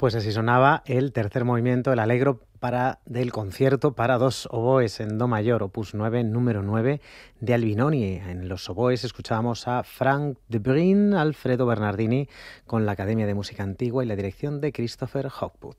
Pues así sonaba el tercer movimiento, el Allegro del concierto para dos oboes en do mayor, opus 9, número 9 de Albinoni. En los oboes escuchábamos a Frank de Bruijn, Alfredo Bernardini, con la Academia de Música Antigua y la dirección de Christopher Hogwood.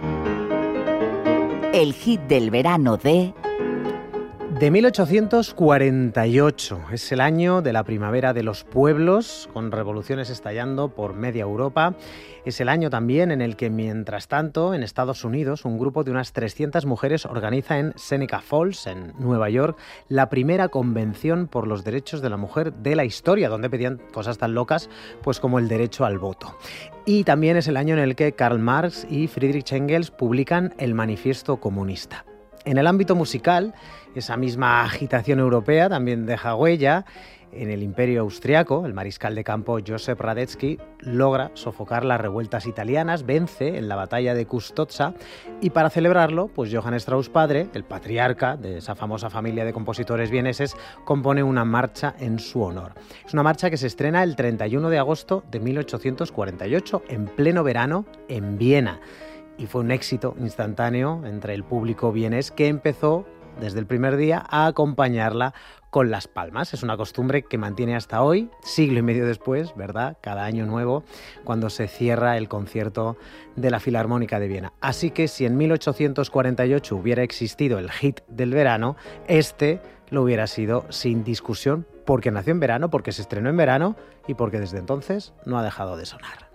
El hit del verano de 1848. Es el año de la primavera de los pueblos, con revoluciones estallando por media Europa. Es el año también en el que, mientras tanto, en Estados Unidos, un grupo de unas 300 mujeres organiza en Seneca Falls, en Nueva York, la primera convención por los derechos de la mujer de la historia, donde pedían cosas tan locas pues como el derecho al voto. Y también es el año en el que Karl Marx y Friedrich Engels publican el Manifiesto Comunista. En el ámbito musical, esa misma agitación europea también deja huella. En el Imperio austriaco, el mariscal de campo Joseph Radetzky logra sofocar las revueltas italianas, vence en la batalla de Custozza y para celebrarlo, pues Johann Strauss padre, el patriarca de esa famosa familia de compositores vieneses, compone una marcha en su honor. Es una marcha que se estrena el 31 de agosto de 1848, en pleno verano, en Viena. Y fue un éxito instantáneo entre el público vienés que empezó desde el primer día a acompañarla con las palmas. Es una costumbre que mantiene hasta hoy, siglo y medio después, ¿verdad? Cada año nuevo, cuando se cierra el concierto de la Filarmónica de Viena. Así que si en 1848 hubiera existido el hit del verano, este lo hubiera sido sin discusión, porque nació en verano, porque se estrenó en verano y porque desde entonces no ha dejado de sonar.